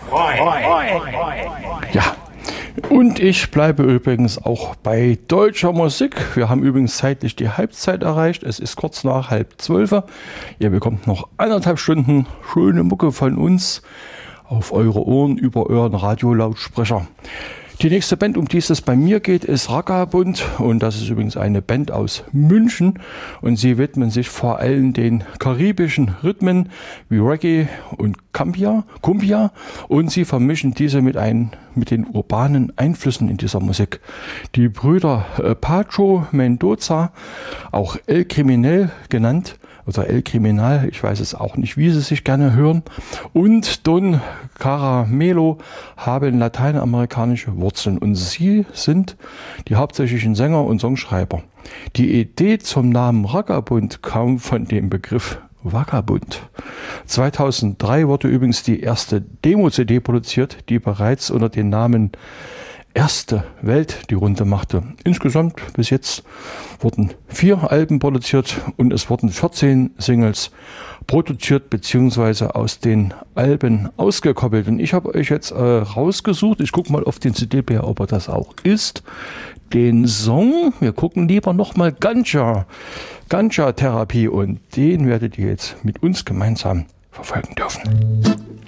Ja, und ich bleibe übrigens auch bei deutscher Musik. Wir haben übrigens zeitlich die Halbzeit erreicht. Es ist kurz nach 11:30. Ihr bekommt noch 1,5 Stunden schöne Mucke von uns auf eure Ohren über euren Radiolautsprecher. Die nächste Band, um die es bei mir geht, ist Ragabund, und das ist übrigens eine Band aus München, und sie widmen sich vor allem den karibischen Rhythmen wie Reggae und Cumbia, und sie vermischen diese mit den urbanen Einflüssen in dieser Musik. Die Brüder Pacho Mendoza, auch El Criminel genannt, oder El Criminal, ich weiß es auch nicht, wie sie sich gerne hören, und Don Caramelo haben lateinamerikanische Wurzeln, und sie sind die hauptsächlichen Sänger und Songschreiber. Die Idee zum Namen Ragabund kam von dem Begriff Vagabund. 2003 wurde übrigens die erste Demo-CD produziert, die bereits unter dem Namen Erste Welt die Runde machte. Insgesamt bis jetzt wurden 4 Alben produziert und es wurden 14 Singles produziert bzw. aus den Alben ausgekoppelt. Und ich habe euch jetzt rausgesucht, ich gucke mal auf den CD-Player, ob er das auch ist, den Song, wir gucken lieber nochmal Ganja Therapie, und den werdet ihr jetzt mit uns gemeinsam verfolgen dürfen.